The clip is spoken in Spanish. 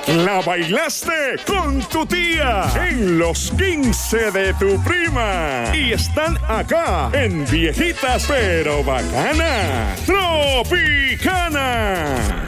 La bailaste con tu tía en los 15 de tu prima. Y están acá en Viejitas pero Bacanas, Tropicana.